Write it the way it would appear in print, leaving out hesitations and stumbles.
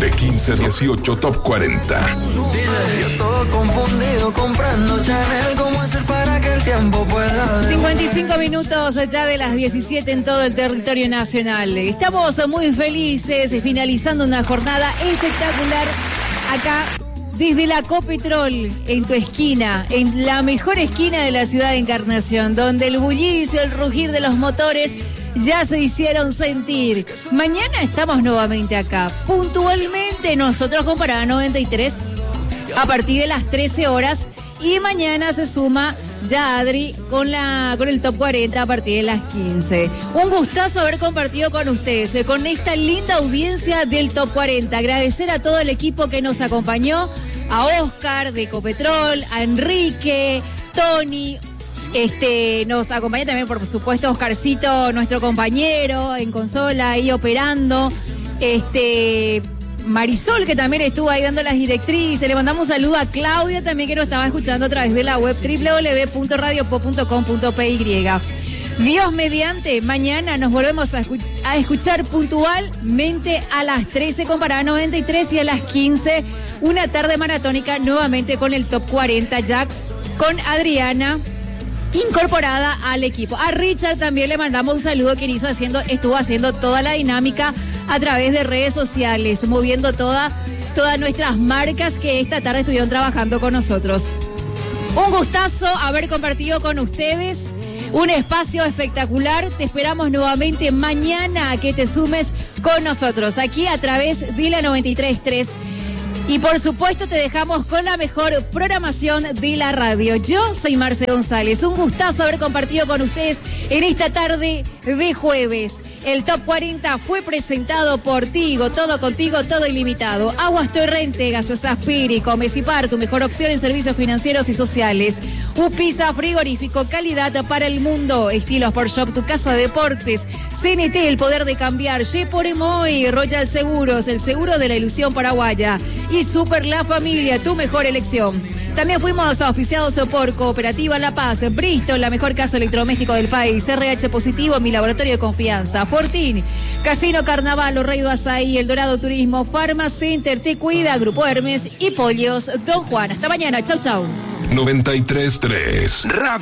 1518 Top 40. Yo todo confundido comprando Chanel. ¿Cómo hacer para que el tiempo pueda? 55 minutos ya de las 17 en todo el territorio nacional. Estamos muy felices finalizando una jornada espectacular acá desde la Copetrol, en tu esquina, en la mejor esquina de la ciudad de Encarnación, donde el bullicio, el rugir de los motores ya se hicieron sentir. Mañana estamos nuevamente acá, puntualmente nosotros con Parada 93 a partir de las 13 horas y mañana se suma ya Adri con el Top 40 a partir de las 15. Un gustazo haber compartido con ustedes, con esta linda audiencia del Top 40. Agradecer a todo el equipo que nos acompañó, a Oscar de Copetrol, a Enrique, Tony. Nos acompaña también, por supuesto, Oscarcito, nuestro compañero en consola, ahí operando. Marisol, que también estuvo ahí dando las directrices. Le mandamos un saludo a Claudia también, que nos estaba escuchando a través de la web www.radiopop.com.py. Dios mediante, mañana nos volvemos a escuchar puntualmente a las 13 con Parada 93 y a las 15 una tarde maratónica nuevamente con el Top 40 ya con Adriana incorporada al equipo. A Richard también le mandamos un saludo, quien estuvo haciendo toda la dinámica a través de redes sociales, moviendo todas nuestras marcas que esta tarde estuvieron trabajando con nosotros. Un gustazo haber compartido con ustedes un espacio espectacular. Te esperamos nuevamente mañana a que te sumes con nosotros aquí a través de la 93.3. Y por supuesto te dejamos con la mejor programación de la radio. Yo soy Marce González. Un gustazo haber compartido con ustedes en esta tarde de jueves. El Top 40 fue presentado por Tigo. Todo contigo, todo ilimitado. Aguas Torrente, Gaseosas Piri, Comecipar, tu mejor opción en servicios financieros y sociales. Upisa Frigorífico, calidad para el mundo. Estilo Sport Shop, tu casa de deportes. CNT, el poder de cambiar. Por Emoy, Royal Seguros, el seguro de la ilusión paraguaya. Y Super La Familia, tu mejor elección. También fuimos auspiciados por Cooperativa La Paz, Bristol, la mejor casa electrodoméstico del país, RH Positivo, mi laboratorio de confianza, Fortín, Casino Carnaval, Los Rey do Azaí, El Dorado Turismo, Pharma Center, Te Cuida, Grupo Hermes y Pollos Don Juan. Hasta mañana, chau chau. 93.3